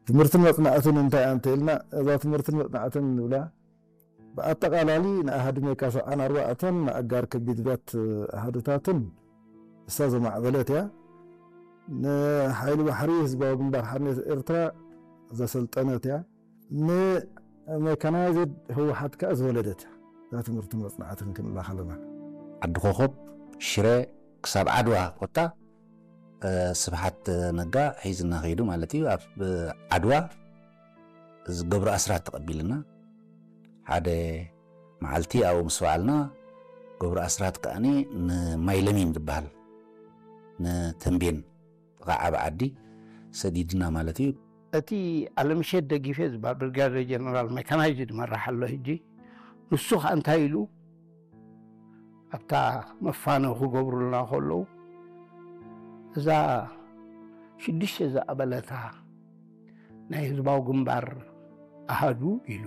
ትምህርት መጽናዕትን እንታይ አንተ ኢልና እዛ ትምህርት መጽናዕትን ንብላ በአጠቃላሊ ንአሃድሜ ካሶ አናርባዕተን ንአጋር ከቢድበት አሃዱታትን እሳ ዘማዕበለት ያ ንሓይሊ ባሕሪ ህዝባዊ ግንባር ሓርነት ኤርትራ ዘሰልጠነት ያ ንሜካናይዝድ ህወሓት ከዓ ዝወለደት እዛ ትምህርቲ መጽናዕትን ክንብላ ከለና ዓዲ ኮኸብ ሽረ ክሳብ ዓድዋ ቆጣ ስብሓት ነጋ ሒዝና ኸይዱ ማለት እዩ ኣብ ዓድዋ ዝገብሩ ኣስራት ተቐቢልና ሓደ መዓልቲ ኣብኡ ምስ በዓልና ገብሩ ኣስራት ከዓኒ ንማይለሚን ዝበሃል ንተንቤን ዓብ ዓዲ ሰዲድና ማለት እዩ እቲ ኣለምሸት ደጊፌ ዝበሃል ብርጋዴር ጀነራል ሜካናይዝድ መራሕ ኣሎ ሕጂ ንሱ ከዓ እንታይ ኢሉ ኣብታ መፋነው ክገብሩልና ከለዉ እዛ 6 ዝኣበለታ ናይ ህዝባዊ ግንባር ኣሃዱ ኢሉ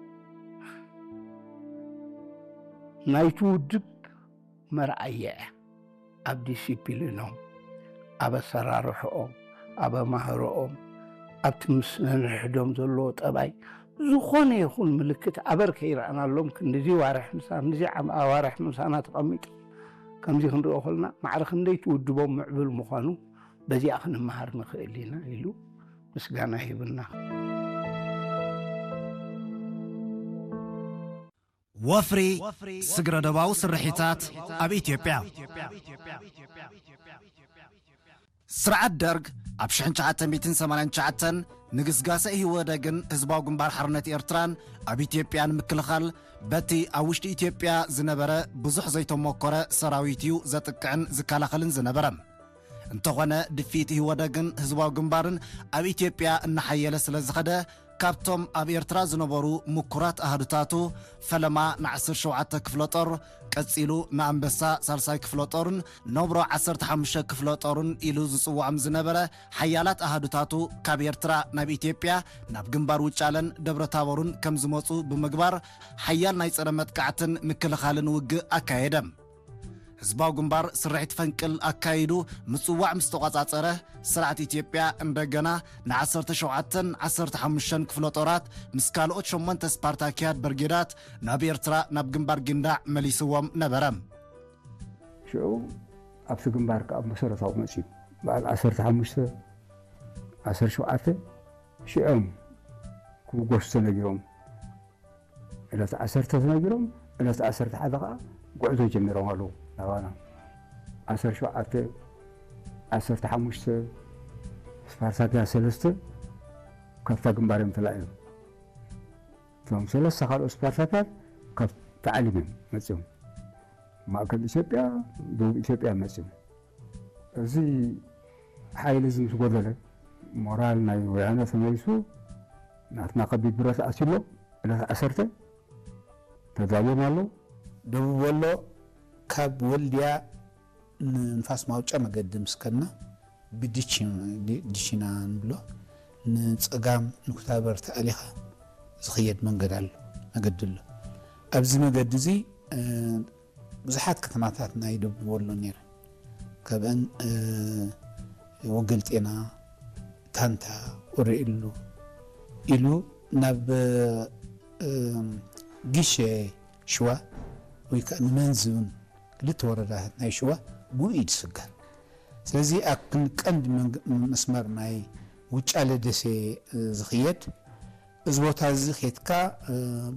ናይቲ ውድብ መርኣየ ኣብ ዲሲፕሊኖም ኣብ ኣሰራርሕኦም ኣብ ኣማህሮኦም ኣብቲ ምስ ነንሕዶም ዘለዎ ጠባይ ዝኾነ ይኹን ምልክት ኣበር ከይረአናሎም ክንዚ ዋርሕ ምሳና ንዚ ዋርሕ ምሳና ተቐሚጡ ከምዚ ክንሪኦ ከለና ማዕረ ክንደይ ትውድቦም ምዕብል ምዃኑ በዚኣ ክንመሃር ንኽእል ኢና ኢሉ ምስጋና ይብልና ወፍሪ ስግረ ደባው ስርሒታት ኣብ ኢትዮጵያ ስርዓት ደርግ ኣብ 1989 ንግስጋሰ ህወደግን ህዝባዊ ግንባር ሓርነት ኤርትራን ኣብ ኢትዮጵያ ንምክልኻል በቲ ኣብ ውሽጢ ኢትዮጵያ ዝነበረ ብዙሕ ዘይተሞከረ ሰራዊት እዩ ዘጥቅዕን ዝከላኸልን ዝነበረ እንተኾነ ድፊት ህወደግን ህዝባዊ ግንባርን ኣብ ኢትዮጵያ እናሓየለ ስለ ዝኸደ ካብቶም ኣብ ኤርትራ ዝነበሩ ምኩራት ኣሃዱታቱ ፈለማ ን17 ክፍለ ጦር ቀፂሉ ንኣንበሳ 3 ክፍለ ጦርን ነብሮ 15 ክፍለ ጦርን ኢሉ ዝጽዋዕም ዝነበረ ሓያላት ኣሃዱታቱ ካብ ኤርትራ ናብ ኢትዮጵያ ናብ ግንባር ውጫለን ደብረ ታቦርን ከም ዝመፁ ብምግባር ሓያል ናይ ፀረ መጥቃዕትን ምክልኻልን ውግእ ኣካየደ ህዝባዊ ግንባር ስርሒት ፈንቅል ኣካይዱ ምጽዋዕ ምስ ተቋጻጸረ ስርዓት ኢትዮጵያ እንደገና ን17-15 ክፍለ ጦራት ምስ ካልኦት 8 ስፓርታኪያድ ብርጌዳት ናብ ኤርትራ ናብ ግንባር ግንዳዕ መሊስዎም ነበረ ሽዑ ኣብቲ ግንባር ካብ መሰረታዊ መፅዩ በዓል 15 17 ሽዑም ክጎስቱ ነጊሮም ዕለት 10 ተነጊሮም ዕለት 11 ከዓ ጉዕዞ ጀሚሮም ኣለዉ نوانا 15 سبارتاكيا سلسته كفتا جنبارين تلاقيهم ثم سلسة خالص سبارتاكيا كف تعليمهم مسهم ما كان إثيوبيا دو إثيوبيا مسهم زي حايلزم سقوله مورال ناي ويانا سميسو ناتنا قبي برا أسيلو إلى أسرته تداوي مالو دو والله كاب ولديا نفاس ماوچا مقدم سكنا بديشنا نبلو نصقام نكتابر تاليخا زخيد منقدال مقدله ابز مقد زي بزحات كتماتات نايدب ولو نير كابن وقلتينا تانتا ورئلو إلو ناب جيشي شوا ويكأن منزون لتوردات ناي شوا مو يدسقال سلازي أكن كند مسمار ناي وچاله دسي زخيت ازوتا زخيت كا